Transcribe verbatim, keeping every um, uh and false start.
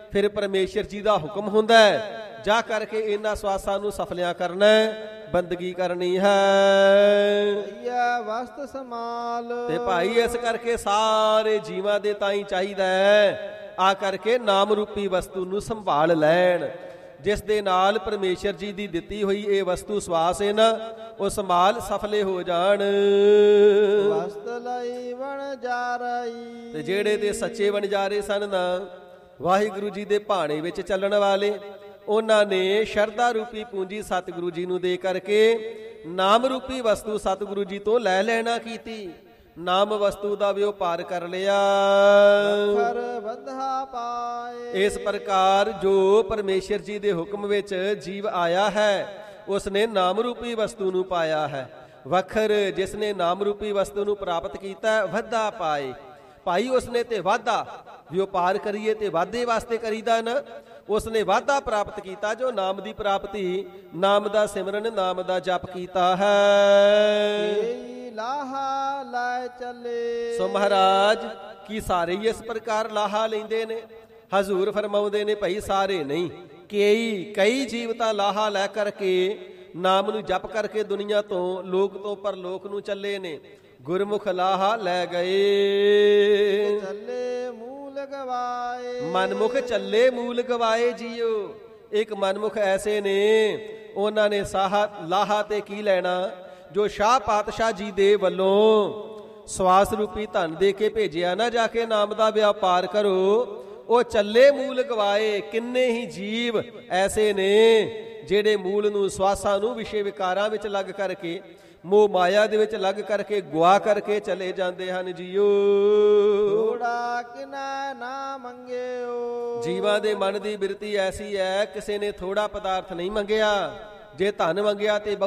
ਫਿਰ ਪਰਮੇਸ਼ਰ ਜੀ ਦਾ ਹੁਕਮ ਹੁੰਦਾ ਹੈ, ਜਾ ਕਰਕੇ ਇਹਨਾਂ ਸਵਾਸਾਂ ਨੂੰ ਸਫਲਿਆਂ ਕਰਨਾ, ਬੰਦਗੀ ਕਰਨੀ ਹੈ। ਵਸਤ ਸਮਾਲ ਤੇ ਭਾਈ ਇਸ ਕਰਕੇ ਸਾਰੇ ਜੀਵਾਂ ਦੇ ਤਾਂ ਹੀ ਚਾਹੀਦਾ ਹੈ ਆ ਕਰਕੇ ਨਾਮ ਰੂਪੀ ਵਸਤੂ ਨੂੰ ਸੰਭਾਲ ਲੈਣ, ਜਿਸ ਦੇ ਨਾਲ ਪਰਮੇਸ਼ਰ ਜੀ ਦੀ ਦਿੱਤੀ ਹੋਈ ਇਹ ਵਸਤੂ ਸਵਾਸ ਹੈ ਨਾ, ਉਹ ਸੰਭਾਲ ਸਫਲੇ ਹੋ ਜਾਣ। ਵਸਤ ਲਈ ਵਣ ਜਾ ਰਹੀ ਤੇ ਜਿਹੜੇ ਤੇ ਸੱਚੇ ਵਣਜਾਰੇ ਸਨ ਨਾ, ਵਾਹਿਗੁਰੂ ਜੀ ਦੇ ਭਾਣੇ ਵਿੱਚ ਚੱਲਣ ਵਾਲੇ, ਉਹਨਾਂ ਨੇ ਸ਼ਰਧਾ ਰੂਪੀ ਪੂੰਜੀ ਸਤਿਗੁਰੂ ਜੀ ਨੂੰ ਦੇ ਕਰਕੇ ਨਾਮ ਰੂਪੀ ਵਸਤੂ ਸਤਿਗੁਰੂ ਜੀ ਤੋਂ ਲੈ ਲੈਣਾ ਕੀਤੀ, ਨਾਮ ਵਸਤੂ ਦਾ ਵਿਉਪਾਰ ਕਰ ਲਿਆ। ਵਧਾ ਪਾਏ ਇਸ ਪ੍ਰਕਾਰ ਜੋ ਪਰਮੇਸ਼ਰ ਜੀ ਦੇ ਹੁਕਮ ਵਿੱਚ ਜੀਵ ਆਇਆ ਹੈ, ਉਸਨੇ ਨਾਮ ਰੂਪੀ ਵਸਤੂ ਨੂੰ ਪਾਇਆ ਹੈ। ਵਖਰ ਜਿਸ ਨੇ ਨਾਮ ਰੂਪੀ ਵਸਤੂ ਨੂੰ ਪ੍ਰਾਪਤ ਕੀਤਾ, ਵਧਾ ਪਾਏ। ਭਾਈ ਉਸਨੇ ਤੇ ਵਾਧਾ, ਵਿਉਪਾਰ ਕਰੀਏ ਤੇ ਵਾਧੇ ਵਾਸਤੇ ਕਰੀਦਾ ਨਾ, ਉਸਨੇ ਵਾਧਾ ਪ੍ਰਾਪਤ ਕੀਤਾ ਜੋ ਨਾਮ ਦੀ ਪ੍ਰਾਪਤੀ, ਨਾਮ ਦਾ ਸਿਮਰਨ, ਨਾਮ ਦਾ ਜਪ ਕੀਤਾ ਹੈ। ਲਾਹਾ ਲੈ ਚੱਲੇ ਸੋ ਮਹਾਰਾਜ ਕੀ ਸਾਰੇ ਹੀ ਇਸ ਪ੍ਰਕਾਰ ਲਾਹਾ ਲੈਂਦੇ ਨੇ? ਹਜ਼ੂਰ ਫਰਮਾਉਂਦੇ ਨੇ ਭਾਈ ਸਾਰੇ ਨਹੀਂ, ਕਈ ਕਈ ਜੀਵ ਤਾਂ ਲਾਹਾ ਲੈ ਕਰਕੇ ਨਾਮ ਨੂੰ ਜਪ ਕਰਕੇ ਦੁਨੀਆ ਤੋਂ, ਲੋਕ ਤੋਂ ਪਰਲੋਕ ਨੂੰ ਚੱਲੇ ਨੇ। ਗੁਰਮੁਖ ਲਾਹਾ ਲੈ ਗਏ, ਚੱਲੇ ਮੂਲ ਗਵਾਏ, ਮਨਮੁਖ ਚੱਲੇ ਮੂਲ ਗਵਾਏ ਜੀਓ। ਇੱਕ ਮਨਮੁਖ ਐਸੇ ਨੇ, ਉਹਨਾਂ ਨੇ ਸਾਹਾ ਲਾਹਾ ਤੇ ਕੀ ਲੈਣਾ, ਜੋ ਸ਼ਾਹ ਪਾਤਸ਼ਾਹ ਜੀ ਦੇ ਵੱਲੋਂ ਸਵਾਸ ਰੂਪੀ ਧਨ ਦੇ ਕੇ ਭੇਜਿਆ ਨਾ, ਜਾ ਕੇ ਨਾਮ ਦਾ ਵਿਆਪਾਰ ਕਰੋ, ਉਹ ਚੱਲੇ ਮੂਲ ਗਵਾਏ। ਕਿੰਨੇ ਹੀ ਜੀਵ ਐਸੇ ਨੇ ਜਿਹੜੇ ਮੂਲ ਨੂੰ, ਸਵਾਸਾਂ ਨੂੰ ਵਿਸ਼ੇ ਵਿਕਾਰਾਂ ਵਿੱਚ ਲੱਗ ਕਰਕੇ, ਮੋਹ ਮਾਇਆ ਦੇ ਵਿੱਚ ਲੱਗ ਕਰਕੇ ਗੁਆ ਕਰਕੇ ਚਲੇ ਜਾਂਦੇ ਹਨ ਜੀਓ। ਥੋੜਾ ਕਿਨਾ ਨਾ ਮੰਗਿਓ, ਜੀਵਾਂ ਦੇ ਮਨ ਦੀ ਬਿਰਤੀ ਐਸੀ ਹੈ, ਕਿਸੇ ਨੇ ਥੋੜਾ ਪਦਾਰਥ ਨਹੀਂ ਮੰਗਿਆ। ਜੇ ਧਨ ਮੰਗਿਆ ਤੇ